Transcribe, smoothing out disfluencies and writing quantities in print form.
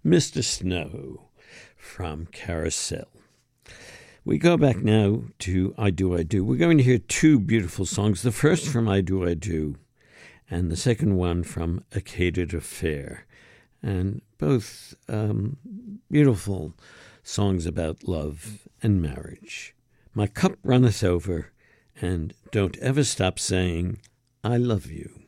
Mr. Snow from Carousel. We go back now to I Do, I Do. We're going to hear two beautiful songs. The first from I Do, I Do, and the second one from A Catered Affair. And both beautiful songs about love and marriage. My cup runneth over, and don't ever stop saying, I love you.